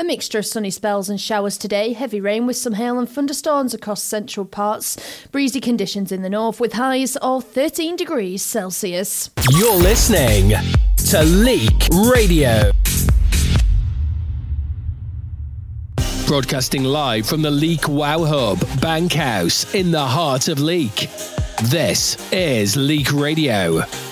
mixture of sunny spells and showers today. Heavy rain with some hail and thunderstorms across central parts. Breezy conditions in the north with highs of 13 degrees Celsius. You're listening to Leek Radio. Broadcasting live from the Leek Wow Hub, Bankhouse, in the heart of Leek. This is Leek Radio.